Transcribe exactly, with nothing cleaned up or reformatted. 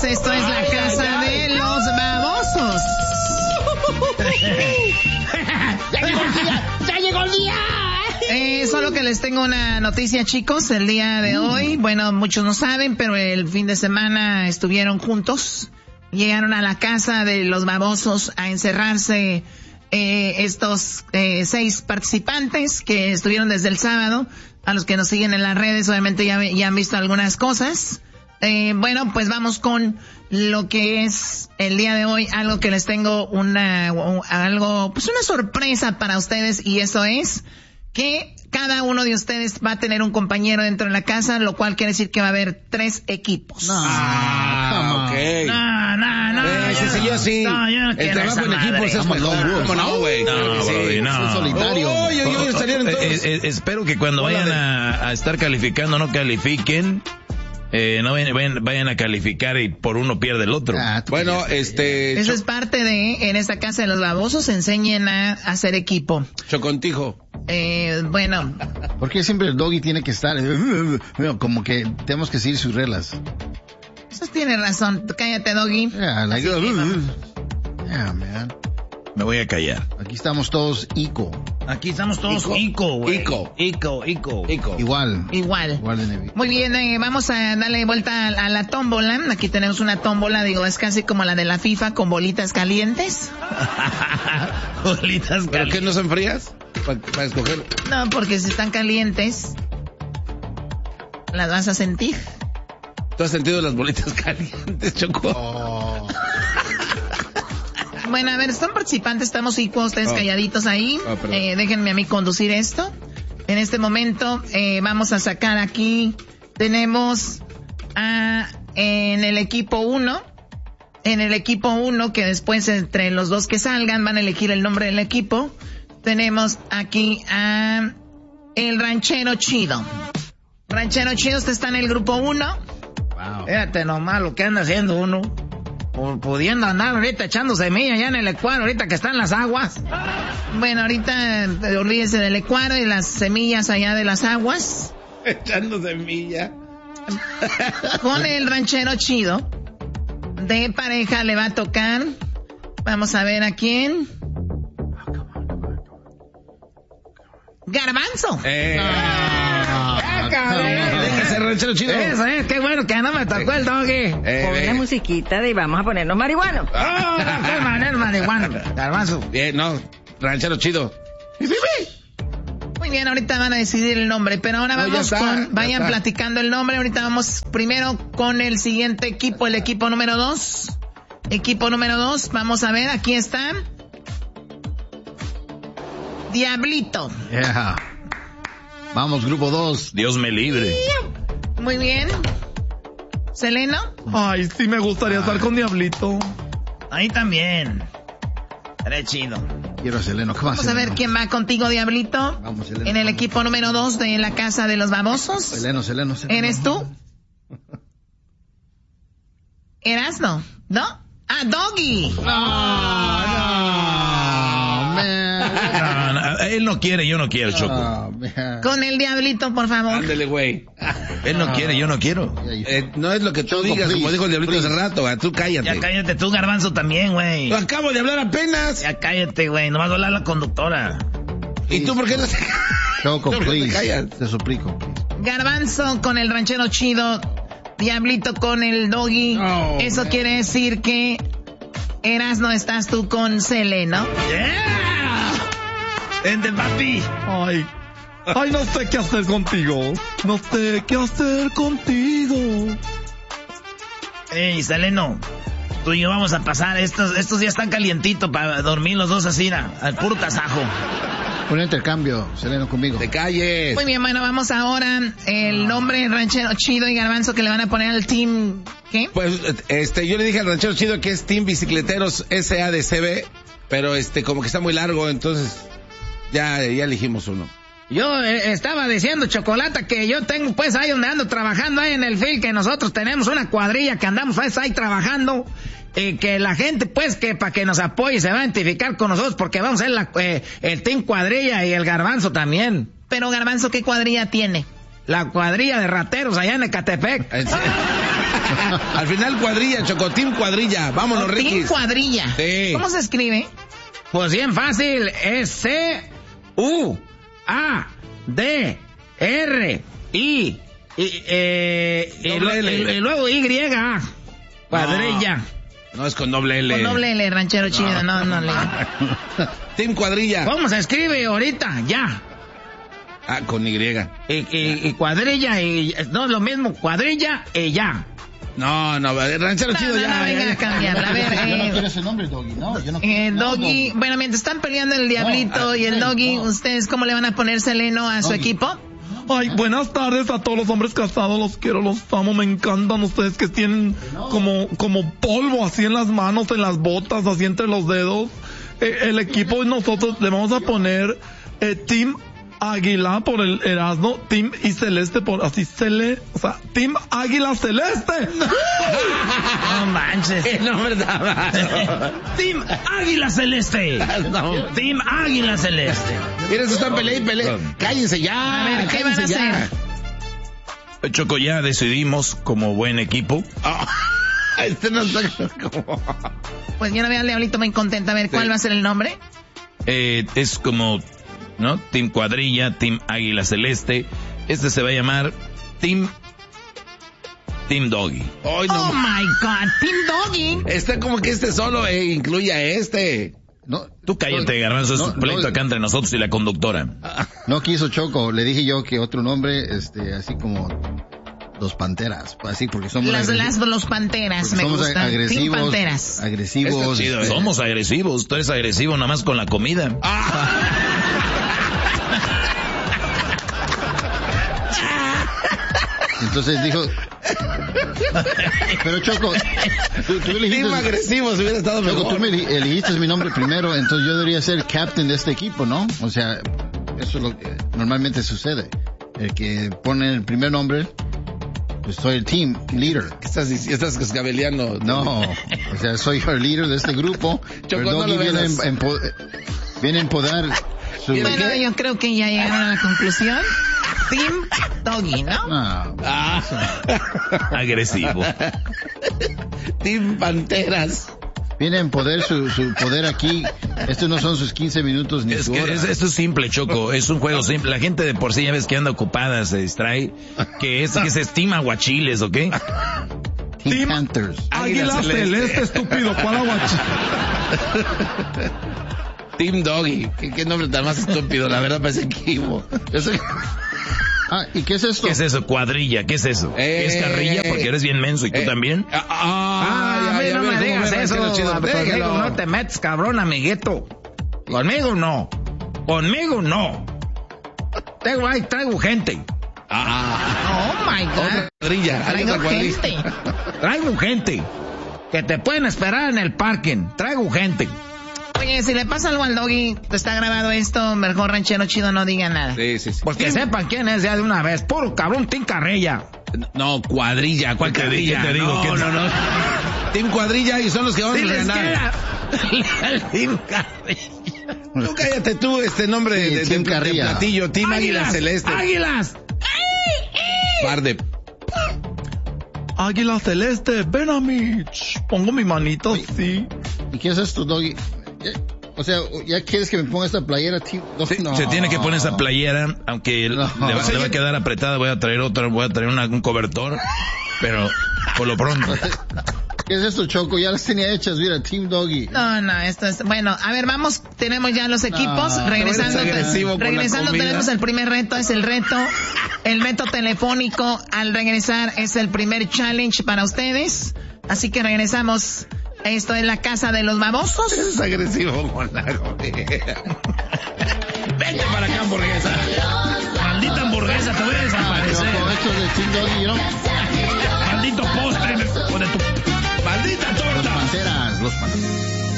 esto es la casa de los babosos. ¡Ya llegó el día! ¡Ya llegó el día! Eh, solo que les tengo una noticia, chicos, el día de hoy. Bueno, muchos no saben, pero el fin de semana estuvieron juntos. Llegaron a la casa de los babosos a encerrarse eh, estos eh, seis participantes que estuvieron desde el sábado. A los que nos siguen en las redes, obviamente ya, ya han visto algunas cosas. Eh, bueno, pues vamos con lo que es el día de hoy, algo que les tengo una, algo, pues una sorpresa para ustedes, y eso es que cada uno de ustedes va a tener un compañero dentro de la casa, lo cual quiere decir que va a haber tres equipos. No. Ah, ok. No, no, no. Eh, sí, sí, yo sí. No, yo no el quiero trabajo esa en equipo madre. es mejor. ¿Cómo no, güey? No, Claro que sí. Brody, no. Es solitario. Oh, yo, yo, yo salieron todos. Eh, eh, espero que cuando vayan a, a estar calificando no califiquen. Eh, no vayan, vayan, vayan a calificar y por uno pierde el otro. Ah, bueno, este... Eso es parte de, en esta casa de los babosos, enseñen a hacer equipo. Chocontijo. Eh, bueno. ¿Por qué siempre el doggy tiene que estar? Como que tenemos que seguir sus reglas. Eso tiene razón. Cállate, doggy. Yeah, like, Sí, yeah, man. Me voy a callar. Aquí estamos todos ico. Aquí estamos todos Ico. Ico, güey. Ico. Ico, Ico. Ico. Igual. Igual. Igual de Nevi. Muy bien, eh, vamos a darle vuelta a, a la tómbola. Aquí tenemos una tómbola, digo, es casi como la de la FIFA con bolitas calientes. Bolitas ¿Pero calientes. qué, no son frías? Para pa escoger. No, porque si están calientes, las vas a sentir. ¿Tú has sentido las bolitas calientes, Choco? Oh. Bueno, a ver, son participantes, estamos igual, ustedes Oh. calladitos ahí. Oh, perdón. eh, déjenme a mí conducir esto. En este momento eh, vamos a sacar aquí, tenemos a, en el equipo uno, en el equipo uno, que después entre los dos que salgan van a elegir el nombre del equipo. Tenemos aquí a el Ranchero Chido. Ranchero Chido, usted está en el grupo uno. Wow. Fíjate nomás lo que anda haciendo uno. Pudiendo andar ahorita echando semilla allá en el Ecuador, ahorita que están las aguas. Bueno, ahorita eh, olvídese del Ecuador y las semillas allá de las aguas. Echando semilla. Con el Ranchero Chido de pareja le va a tocar. Vamos a ver a quién. Garbanzo. Eh. Ah, cabrón. Ese ranchero chido. Eso es, qué bueno que no me tocó el doggy. Eh, Pon eh. la musiquita y vamos a ponernos marihuanos. Oh, qué manera marihuana. Garbanzo. Bien, no. Ranchero chido. Muy bien, ahorita van a decidir el nombre, pero ahora No, ya vamos está, con, ya vayan está. platicando el nombre, ahorita vamos primero con el siguiente equipo, el equipo número dos. Equipo número dos, vamos a ver, aquí está. Diablito. Yeah. Vamos, grupo dos. Dios me libre. Muy bien. ¿Seleno? Ay, sí me gustaría estar con Diablito. Ahí también. Seré chido. Quiero a Seleno. ¿Qué más, Vamos a ver Seleno? quién va contigo, Diablito. Vamos, Seleno. En el equipo número dos de la casa de los babosos. Seleno, Seleno, Seleno. ¿Eres tú? ¿Erasno? ¿No? Ah, Doggy. No, man. No, no, él no quiere, yo no quiero, Choco. Oh, man. Con el Diablito, por favor. Ándele, güey. Él no quiere, yo no quiero. Eh, no es lo que tú Choco, digas, please, como dijo el diablito hace rato, güey. Tú cállate. Ya cállate tú, Garbanzo, también, güey. Lo acabo de hablar apenas. Ya cállate, güey. Nomás va a hablar la conductora. ¿Y tú por qué no te Choco, No, no te please. callas. Te suplico, please. Garbanzo con el Ranchero Chido. Diablito con el Doggy. Oh, Eso man. quiere decir que Erasno estás tú con Seleno. ¡Yeah! ¡Vente, papi! Ay, ay, no sé qué hacer contigo. No sé qué hacer contigo. Ey, Seleno. Tú y yo vamos a pasar. Estos, estos días están calientitos para dormir los dos así, na, al puro tasajo. Un intercambio, Seleno, conmigo. Te calles. Muy bien, bueno, vamos ahora. El nombre Ranchero Chido y Garbanzo que le van a poner al team. ¿Qué? Pues, este, yo le dije al ranchero chido que es Team Bicicleteros S A D C B, pero este, como que está muy largo, entonces ya, ya elegimos uno. Yo eh, estaba diciendo, Chocolata, que yo tengo pues ahí donde ando trabajando ahí en el field, que nosotros tenemos una cuadrilla que andamos pues ahí trabajando, y que la gente pues que para que nos apoye se va a identificar con nosotros porque vamos a ser la, eh, el team cuadrilla y el Garbanzo también. Pero Garbanzo, ¿qué cuadrilla tiene? La cuadrilla de rateros allá en Ecatepec. ¿En serio? Al final cuadrilla, Choco, Team Cuadrilla. Vámonos, Oh, Ricky. Team Cuadrilla. Sí. ¿Cómo se escribe? Pues bien fácil, es C, U, A, D, R, I, y, eh, y, Doble lo- L. y- y luego Y, cuadrilla. No, es con doble L. Con doble L, ranchero chido. No, no, le. Team Cuadrilla. ¿Cómo se escribe ahorita? Ya. Ah, con Y. Y, y, y cuadrilla, y no es lo mismo, cuadrilla y ya. No, no, ranchero No, chido no, ya. no, venga ya. a cambiarla. A ver, Yo no eh, quiero ese nombre, Doggy, no. Yo no, eh, no, Doggy. Bueno, mientras están peleando el Diablito No, y el no, Doggy, no. ¿ustedes cómo le van a poner Seleno a su Doggy. equipo? Ay, buenas tardes a todos los hombres casados, los quiero, los amo, me encantan ustedes que tienen como, como polvo así en las manos, en las botas, así entre los dedos. Eh, el equipo nosotros le vamos a poner eh, Team Águila por el Erasmo, Team y Celeste por así Cele, o sea, Team Águila Celeste. No manches. ¿Qué nombre está malo? Team Águila Celeste. No. Team Águila Celeste. Mira, se están peleando y peleando. Cállense ya. A ver, ¿qué van a cállense ya. hacer? Choco, ya decidimos como buen equipo. Ah, este no está como... Pues yo no veo al Diablito muy contenta. A ver, ¿cuál Sí. va a ser el nombre? Eh, es como, ¿no? Team Cuadrilla, Team Águila Celeste. Este se va a llamar Team... Team Doggy. Ay, Oh no. my God, Team Doggy. Está como que este solo eh, incluye a este. no, Tú cállate, Garbanzo, es no, un pleito no. acá entre nosotros y la conductora. no quiso Choco. Le dije yo que otro nombre, este, así como Los Panteras. Así porque somos Las, agresi- las los Panteras, porque me somos gustan. Team agresivos. Panteras. Agresivos. Está chido, este, Somos agresivos, tú eres agresivo nomás con la comida. Entonces dijo. Pero Choco, tú, tú elegiste. Team agresivo, si hubiera estado Choco, mejor. tú me eli- elegiste mi nombre primero, entonces yo debería ser captain de este equipo, ¿no? O sea, eso es lo que normalmente sucede. El que pone el primer nombre, pues soy el team leader. ¿Qué estás diciendo? Estás cascabeleando. No, o sea, soy el líder de este grupo. Choco, pero no Doggy lo viene, veas. en, en po- viene a empodar su... Bueno, qué? yo creo que ya llegaron a la conclusión. Team Doggy, ¿no? Ah, Ah. Agresivo. Team Panteras. viene a empoderar su, su poder aquí. Estos no son sus quince minutos ni Es su que hora. es- esto es simple, Choco. Es un juego simple. La gente de por sí ya ves que anda ocupada, se distrae. Que es que se estima aguachiles, ¿ok? Team, Team Panthers. Águila Celeste. Celeste, estúpido, ¿cuál aguachi? Team Doggy. ¿Qué, qué nombre tan más estúpido, la verdad parece equipo. Eso... Ah, ¿y qué es esto? ¿Qué es eso? Cuadrilla, ¿qué es eso? Eh, ¿Es carrilla? Porque eres bien menso y tú eh, también. Ah, Ah, ah, a mí ya, ya no ves me cómo digas me eso. ranchero chido. Conmigo Déjalo. no te metes, cabrón, amiguito. Conmigo no. Conmigo no. Tengo ahí, traigo gente. Ah, Oh my God. otra cuadrilla. Hay Traigo otra cuadrilla. gente. Traigo gente. Que te pueden esperar en el parking. Traigo gente. Oye, si le pasa algo al Doggy, está grabado esto, mejor ranchero chido no diga nada. Sí, sí, sí. Pues que sepan quién es ya de una vez. Puro cabrón, Team Carrilla. No, cuadrilla. ¿Cuál ¿Qué te cuadrilla? di- qué te digo? No, ¿Qué te- no, no. Team Cuadrilla y son los que van a Diles ganar. que era el Team Carrilla. Tú cállate tú, este nombre Sí, de, de- Team de- de Carrilla. platillo. Team Águila Celeste. ¡Águilas! Par de... Águila Celeste, ven a mí. Ch, pongo mi manito así. ¿Y qué es esto, Doggy? Ya- O sea, ¿ya quieres que me ponga esta playera, tío? No, Sí, no. se tiene que poner esa playera, aunque No. le, va, le va a quedar apretada, voy a traer otra, voy a traer una- un cobertor, pero por lo pronto. ¿Qué es esto, Choco? Ya las tenía hechas, mira, Team Doggy. No, no, esto es... Bueno, a ver, vamos, tenemos ya los equipos. No, regresando, eres agresivo con la regresando comida. tenemos el primer reto, es el reto. El reto telefónico al regresar es el primer challenge para ustedes. Así que regresamos. Esto es la casa de los babosos. Es agresivo con la comida. Vete para acá, hamburguesa. Maldita hamburguesa, te voy a desaparecer. Choco, esto es de Team Doggy, ¿no? Maldito postre, hijo de tu... Maldita Los torta. Panteras, los Panteras.